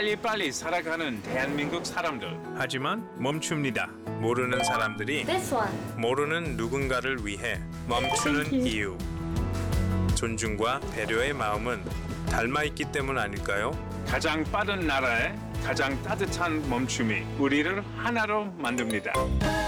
빨리빨리 살아가는 대한민국 사람들. 하지만 멈춥니다. 모르는 사람들이 This one. 모르는 누군가를 위해 멈추는 Thank you. 이유. 존중과 배려의 마음은 닮아 있기 때문 아닐까요? 가장 빠른 나라에 가장 따뜻한 멈춤이 우리를 하나로 만듭니다.